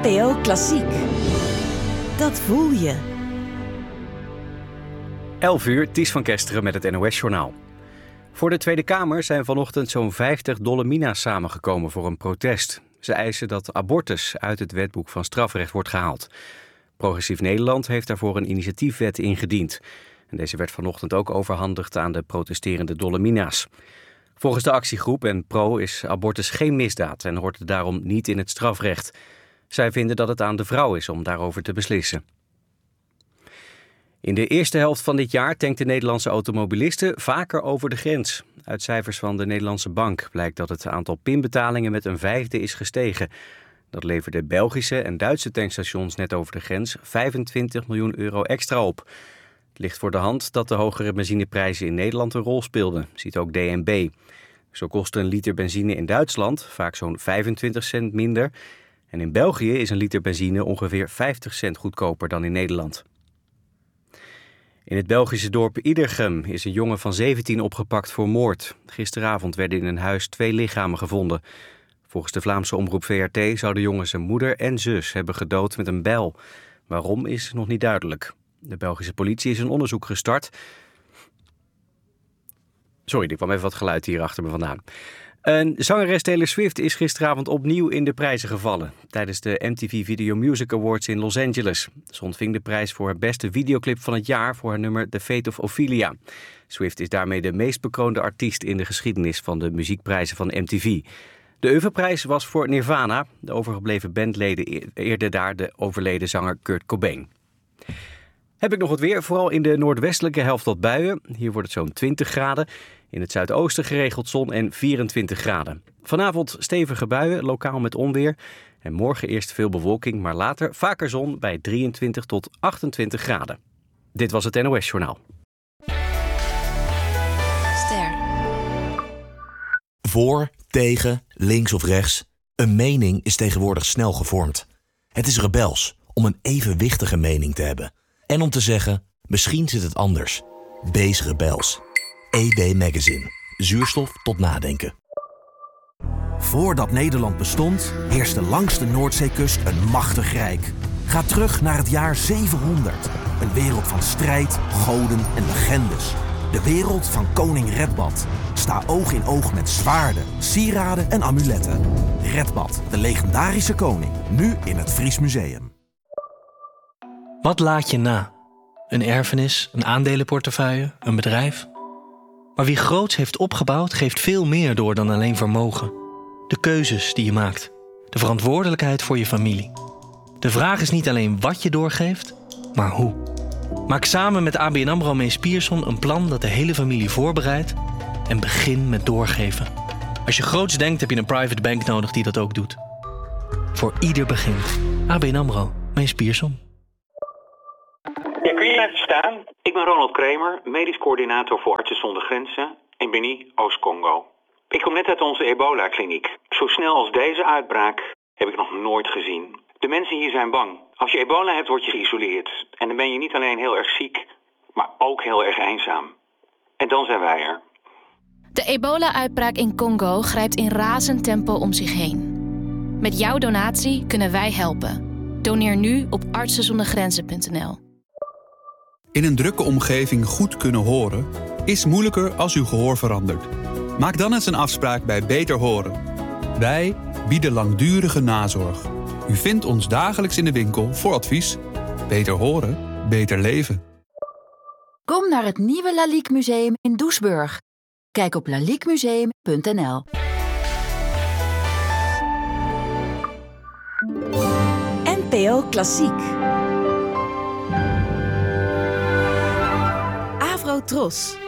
NPO Klassiek. Dat voel je. 11:00, Ties van Kesteren met het NOS-journaal. Voor de Tweede Kamer zijn vanochtend zo'n 50 Dolomina's samengekomen voor een protest. Ze eisen dat abortus uit het wetboek van strafrecht wordt gehaald. Progressief Nederland heeft daarvoor een initiatiefwet ingediend. En deze werd vanochtend ook overhandigd aan de protesterende Dolomina's. Volgens de actiegroep en Pro is abortus geen misdaad en hoort daarom niet in het strafrecht. Zij vinden dat het aan de vrouw is om daarover te beslissen. In de eerste helft van dit jaar tankten Nederlandse automobilisten vaker over de grens. Uit cijfers van de Nederlandse Bank blijkt dat het aantal pinbetalingen met een vijfde is gestegen. Dat leverde Belgische en Duitse tankstations net over de grens 25 miljoen euro extra op. Het ligt voor de hand dat de hogere benzineprijzen in Nederland een rol speelden, ziet ook DNB. Zo kost een liter benzine in Duitsland vaak zo'n 25 cent minder. En in België is een liter benzine ongeveer 50 cent goedkoper dan in Nederland. In het Belgische dorp Iedergem is een jongen van 17 opgepakt voor moord. Gisteravond werden in een huis 2 lichamen gevonden. Volgens de Vlaamse omroep VRT zou de jongen zijn moeder en zus hebben gedood met een bijl. Waarom is nog niet duidelijk. De Belgische politie is een onderzoek gestart. Sorry, er kwam even wat geluid hier achter me vandaan. Een zangeres Taylor Swift is gisteravond opnieuw in de prijzen gevallen. Tijdens de MTV Video Music Awards in Los Angeles. Ze ontving de prijs voor haar beste videoclip van het jaar voor haar nummer The Fate of Ophelia. Swift is daarmee de meest bekroonde artiest in de geschiedenis van de muziekprijzen van MTV. De oeuvreprijs was voor Nirvana. De overgebleven bandleden eerden daar de overleden zanger Kurt Cobain. Heb ik nog wat weer, vooral in de noordwestelijke helft wat buien. Hier wordt het zo'n 20 graden. In het zuidoosten geregeld zon en 24 graden. Vanavond stevige buien, lokaal met onweer. En morgen eerst veel bewolking, maar later vaker zon bij 23 tot 28 graden. Dit was het NOS Journaal. Ster. Voor, tegen, links of rechts. Een mening is tegenwoordig snel gevormd. Het is rebels om een evenwichtige mening te hebben. En om te zeggen, misschien zit het anders. Wees rebels. EB Magazine. Zuurstof tot nadenken. Voordat Nederland bestond, heerste langs de Noordzeekust een machtig rijk. Ga terug naar het jaar 700. Een wereld van strijd, goden en legendes. De wereld van koning Redbad. Sta oog in oog met zwaarden, sieraden en amuletten. Redbad, de legendarische koning. Nu in het Fries Museum. Wat laat je na? Een erfenis, een aandelenportefeuille, een bedrijf? Maar wie groots heeft opgebouwd, geeft veel meer door dan alleen vermogen. De keuzes die je maakt. De verantwoordelijkheid voor je familie. De vraag is niet alleen wat je doorgeeft, maar hoe. Maak samen met ABN AMRO Mees Pierson een plan dat de hele familie voorbereidt en begin met doorgeven. Als je groots denkt, heb je een private bank nodig die dat ook doet. Voor ieder begint. ABN AMRO Mees Pierson. Ja, kun je even staan? Ik ben Ronald Kramer, medisch coördinator voor Artsen zonder Grenzen in Beni, Oost-Congo. Ik kom net uit onze ebola-kliniek. Zo snel als deze uitbraak heb ik nog nooit gezien. De mensen hier zijn bang. Als je ebola hebt, word je geïsoleerd. En dan ben je niet alleen heel erg ziek, maar ook heel erg eenzaam. En dan zijn wij er. De ebola-uitbraak in Congo grijpt in razend tempo om zich heen. Met jouw donatie kunnen wij helpen. Doneer nu op artsenzondergrenzen.nl. In een drukke omgeving goed kunnen horen is moeilijker als uw gehoor verandert. Maak dan eens een afspraak bij Beter Horen. Wij bieden langdurige nazorg. U vindt ons dagelijks in de winkel voor advies. Beter horen, beter leven. Kom naar het nieuwe Lalique Museum in Doesburg. Kijk op laliquemuseum.nl. NPO Klassiek. Avro Tros.